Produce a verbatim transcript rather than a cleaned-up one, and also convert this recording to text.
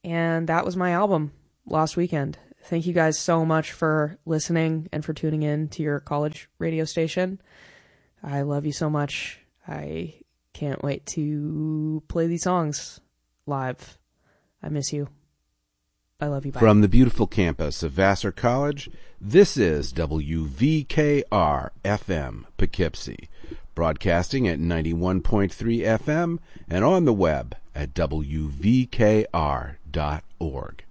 And that was my album, Lost Weekend. Thank you guys so much for listening and for tuning in to your college radio station. I love you so much. I can't wait to play these songs live. I miss you. I love you. Bye. From the beautiful campus of Vassar College, this is W V K R F M Poughkeepsie, broadcasting at ninety-one point three F M and on the web at W V K R dot org.